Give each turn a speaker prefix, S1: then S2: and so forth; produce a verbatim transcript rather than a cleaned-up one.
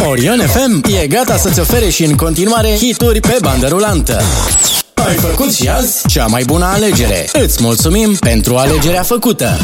S1: Orion F M e gata să-ți ofere și în continuare hituri pe bandă rulantă. Ai făcut și azi cea mai bună alegere. Îți mulțumim pentru alegerea făcută.